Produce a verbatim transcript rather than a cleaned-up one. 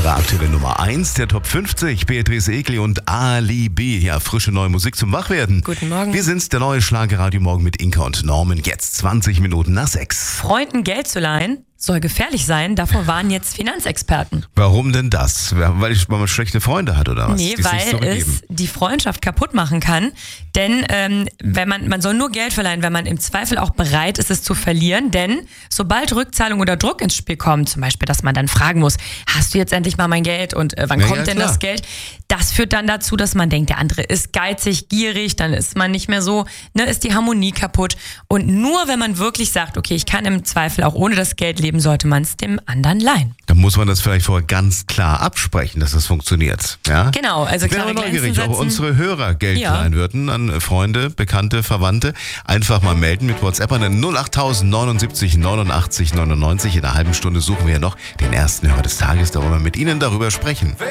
Unsere aktuelle Nummer eins der Top fünfzig, Beatrice Egli und Ali B. Ja, frische neue Musik zum Wachwerden. Guten Morgen. Wir sind's, der neue Schlagerradio Morgen mit Inka und Norman. Jetzt zwanzig Minuten nach sechs. Freunden Geld zu leihen soll gefährlich sein, davor warnen jetzt Finanzexperten. Warum denn das? Weil, ich, weil man schlechte Freunde hat oder was? Nee, Die es nicht weil zurückgeben? es die Freundschaft kaputt machen kann. Denn ähm, wenn man, man soll nur Geld verleihen, wenn man im Zweifel auch bereit ist, es zu verlieren. Denn sobald Rückzahlung oder Druck ins Spiel kommt, zum Beispiel, dass man dann fragen muss, hast du jetzt endlich mal mein Geld und äh, wann Ja, kommt ja, denn klar. das Geld? Das führt dann dazu, dass man denkt, der andere ist geizig, gierig, dann ist man nicht mehr so, ne, ist die Harmonie kaputt. Und nur wenn man wirklich sagt, okay, ich kann im Zweifel auch ohne das Geld leben, sollte man es dem anderen leihen. Dann muss man das vielleicht vorher ganz klar absprechen, dass das funktioniert. Ja? Genau, also Ich bin klare aber Grenzen neugierig, ob setzen. unsere Hörer Geld Ja. leihen würden an Freunde, Bekannte, Verwandte. Einfach mal melden mit WhatsApp an den null acht tausend neunundsiebzig neunundachtzig neunundneunzig. In einer halben Stunde suchen wir ja noch den ersten Hörer des Tages, da wollen wir mit Ihnen darüber sprechen.